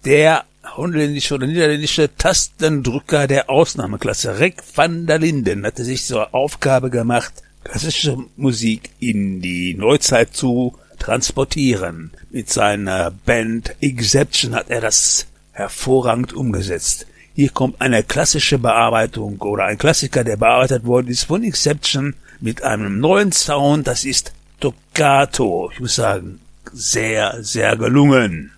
der holländische oder niederländische Tastendrücker der Ausnahmeklasse, Rick van der Linden, hatte sich zur Aufgabe gemacht, klassische Musik in die Neuzeit zu transportieren. Mit seiner Band Exception hat er das hervorragend umgesetzt. Hier kommt eine klassische Bearbeitung oder ein Klassiker, der bearbeitet worden ist von Exception mit einem neuen Sound. Das ist Toccato. Ich muss sagen, sehr, sehr gelungen.